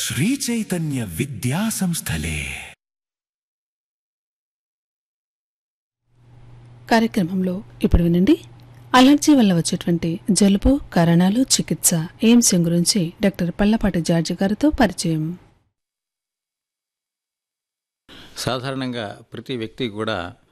శ్రీచైతన్య విద్యా సంస్థలే. కార్యక్రమంలో ఇప్పుడు వినండి. అలర్జీ వల్ల వచ్చేటువంటి జలుబు, కారణాలు, చికిత్స ఈ అంశం గురించి డాక్టర్ పల్లపాటి జార్జి గారితో పరిచయం. సాధారణంగా ప్రతి వ్యక్తి కూడా